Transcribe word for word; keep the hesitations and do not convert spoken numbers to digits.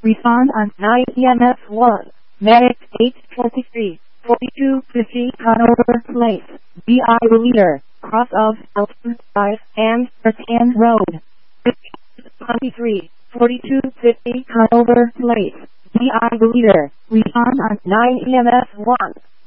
Respond on nine E M S one. Medic eight twenty-three, forty-two fifty Conover Place, B I Leader, cross of Elton Drive and Bertan Road. twenty-three, forty-two fifty Conover Place, B I Leader. Respond on nine E M S one.